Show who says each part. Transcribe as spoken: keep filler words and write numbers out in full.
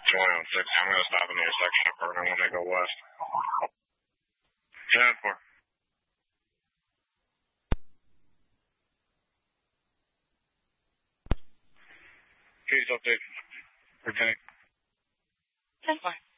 Speaker 1: twenty on sixty. I'm going to stop in the intersection of Vernon when they go west. ten four. Please update. Lieutenant.
Speaker 2: ten four.